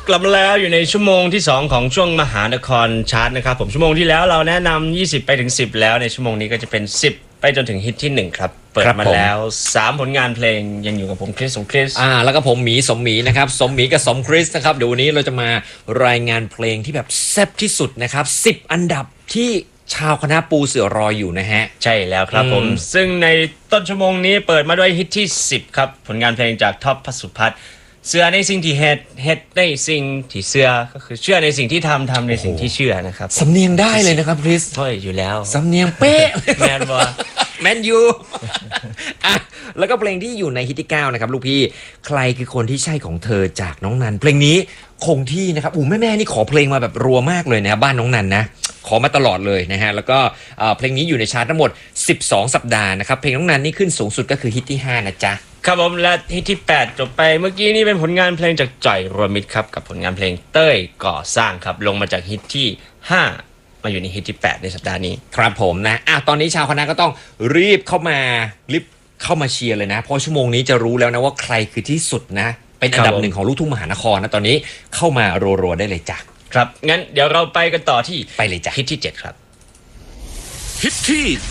กลับมาแล้วอยู่ในชั่วโมงที่2ของช่วงมหานครชาร์ตนะครับผมชั่วโมงที่แล้วเราแนะนำ20ไปถึง10แล้วในชั่วโมงนี้ก็จะเป็น10ไปจนถึงฮิตที่1ครับเปิดมาแล้ว3ผลงานเพลงยังอยู่กับผมคริสแล้วก็ผมหมีสมหมีนะครับสมหมีกับสมคริสนะครับเดี๋ยววันนี้เราจะมารายงานเพลงที่แบบแซ่บที่สุดนะครับ10อันดับที่ชาวคณะปูเสือรออยู่นะฮะใช่แล้วครับผมซึ่งในต้นชั่วโมงนี้เปิดมาด้วยฮิตที่10ครับผลงานเพลงจากท็อปพสุพัฒน์เชื่อในสิ่งที่เฮ็ดในสิ่งที่เชื่อก็คือเชื่อในสิ่งที่ทำในสิ่งที่เชื่อนะครับสำเนียงได้เลยนะครับคริสใช่อยู่แล้วสำเนียงเป๊ะแมนบอแมนยูแล้วก็เพลงที่อยู่ในฮิตที่9นะครับลูกพี่ใครคือคนที่ใช่ของเธอจากน้องนันเพลงนี้คงที่นะครับแม่นี่ขอเพลงมาแบบรัวมากเลยนะบ้านน้องนันนะขอมาตลอดเลยนะฮะแล้วก็เพลงนี้อยู่ในชาร์ตทั้งหมด12สัปดาห์นะครับเพลงน้องนันนี่ขึ้นสูงสุดก็คือฮิตที่5นะจ๊ะครับผมและฮิตที่8จบไปเมื่อกี้นี่เป็นผลงานเพลงจากจ่อยรวมมิตรครับกับผลงานเพลงเต้ยก่อสร้างครับลงมาจากฮิตที่5มาอยู่ในฮิตที่8ในสัปดาห์นี้ครับผมนะตอนนี้ชาวคณะก็ต้องรีบเข้ามาเชียร์เลยนะเพราะชั่วโมงนี้จะรู้แล้วนะว่าใครคือที่สุดนะเป็นอันดับ1ของลูกทุ่งมหานครนะตอนนี้เข้ามารัวๆได้เลยจ้ะครับงั้นเดี๋ยวเราไปกันต่อที่ไปเลยจ้ะฮิตที่7ครับฮิตที่